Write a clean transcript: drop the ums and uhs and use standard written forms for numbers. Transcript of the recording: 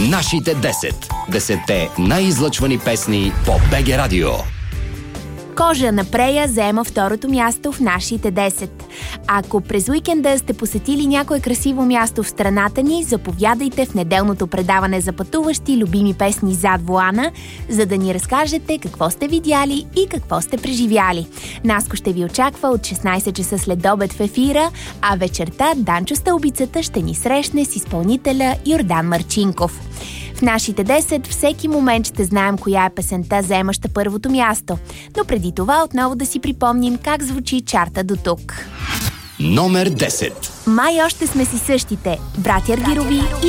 Нашите 10. 10-те най-излъчвани песни по БГ Радио. Кожа на Прея заема второто място в нашите 10. Ако през уикенда сте посетили някое красиво място в страната ни, заповядайте в неделното предаване за пътуващи любими песни зад волана, за да ни разкажете какво сте видяли и какво сте преживяли. Наско ще ви очаква от 16 часа след обед в ефира, а вечерта Данчо Стълбицата ще ни срещне с изпълнителя Йордан Марчинков. В нашите 10 всеки момент ще знаем коя е песента, заемаща първото място. Но преди това отново да си припомним как звучи чарта до тук. Номер 10. Май още сме си същите. Братя Аргирови и